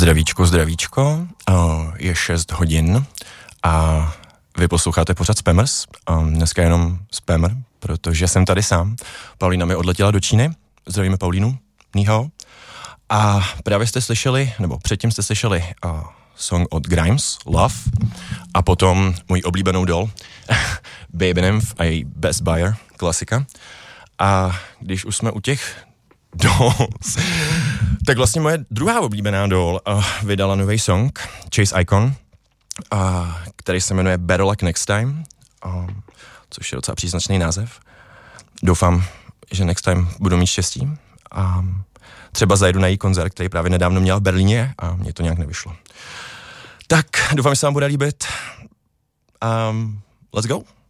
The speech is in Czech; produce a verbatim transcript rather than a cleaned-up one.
Zdravíčko, zdravíčko, je šest hodin a vy posloucháte pořád Spammers. Dneska jenom Spammer, protože jsem tady sám. Paulína mi odletěla do Číny. Zdravíme Paulínu. Ni hao. A právě jste slyšeli, nebo předtím jste slyšeli uh, song od Grimes, Love, a potom můj oblíbenou dol, Baby Nymph a její Best Buyer, klasika. A když už jsme u těch dolls, tak vlastně moje druhá oblíbená doll uh, vydala nový song, Chase Icon, uh, který se jmenuje Better Luck Next Time, uh, což je docela příznačný název. Doufám, že next time budu mít štěstí a třeba zajedu na její koncert, který právě nedávno měla v Berlíně a mně to nějak nevyšlo. Tak, doufám, že se vám bude líbit. Um, let's go!